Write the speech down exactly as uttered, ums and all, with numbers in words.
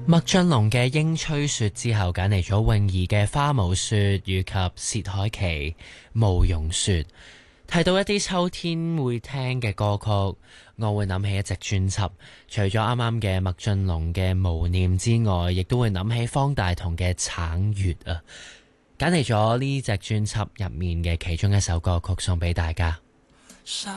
麥浚龍嘅《櫻吹雪》之後，揀嚟咗泳兒嘅《花無雪》以及薛凱琪《慕容雪》。提到一啲秋天會聽嘅歌曲，我會諗起一隻專輯，除咗啱啱嘅麥浚龍嘅《無念》之外，亦都會諗起方大同嘅《橙月》啊。揀嚟咗呢隻專輯入面嘅其中一首歌曲送俾大家。